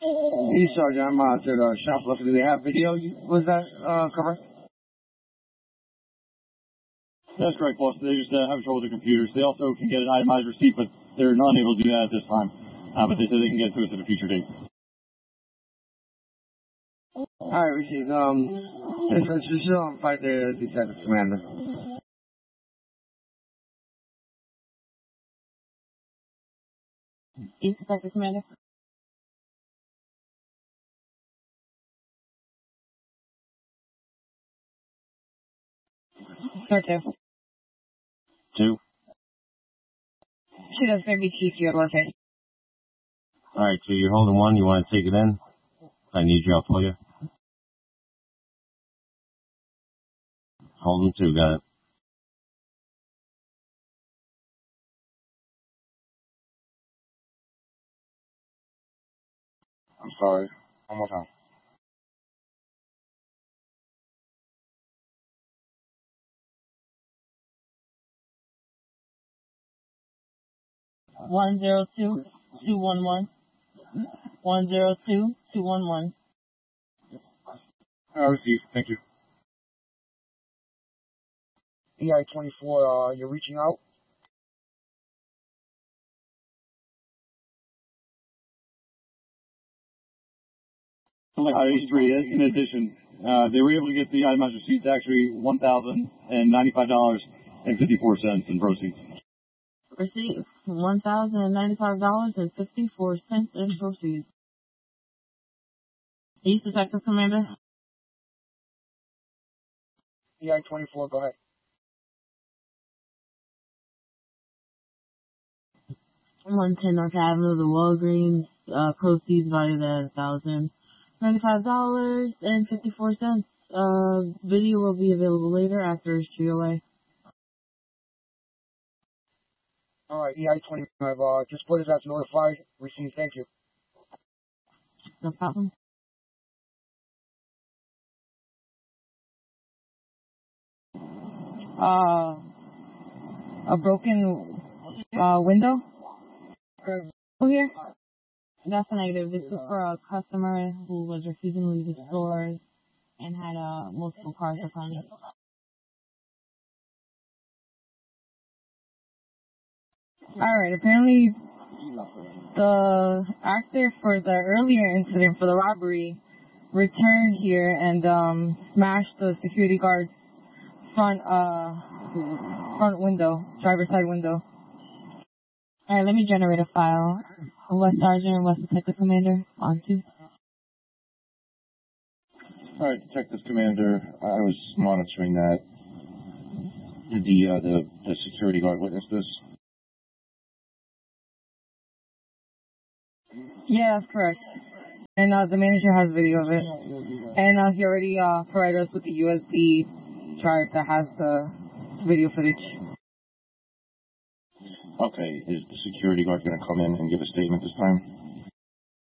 Hey, Sergeant, I'm at the shop looking. Do they have video? Was that correct? That's correct, boss. They just have trouble with the computers. They also can get an itemized receipt, but they're not able to do that at this time. But they said they can get to it at a future date. All right, received. Let's just fight the detective commander. East Detective Commander. Sir, 2. 2. She does maybe keep you at location. All right, so you're holding 1. You want to take it in? I need you. I'll pull you. Holding 2. Got it. I'm sorry. One more time. One 211. 102-211. Received. Thank you. EI-24, you're reaching out? In addition, they were able to get the itemized receipts actually $1,095.54 in proceeds. Receipt $1,095.54 in proceeds. East Detective Commander. EI-24, go ahead. 110 North Avenue, the Walgreens, proceeds valued at $1,095.54. Video will be available later after his GOA. All right, EI-25, just put it as notified. Received. Thank you. No problem. A broken window here. That's a negative. This is for a customer who was refusing to leave the stores and had multiple cars upon it. Alright, apparently the actor for the earlier incident for the robbery returned here and smashed the security guard's front window, driver's side window. Alright, let me generate a file. West Sergeant, West Detective Commander, on 2. All right, Detective Commander, I was monitoring that. Did the security guard witness this? Yeah, that's correct. And the manager has video of it. And he already provided us with the USB drive that has the video footage. Okay, is the security guard going to come in and give a statement this time?